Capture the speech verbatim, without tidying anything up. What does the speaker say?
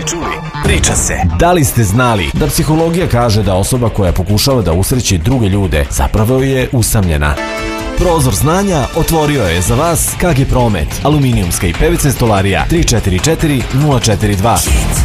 čuli, priča se. Da li ste znali da psihologija kaže da osoba koja pokušava da usreći druge ljude zapravo je usamljena? Prozor znanja otvorio je za vas K G Promet, aluminijumska i P V C stolarija tri četiri četiri nula četiri dva.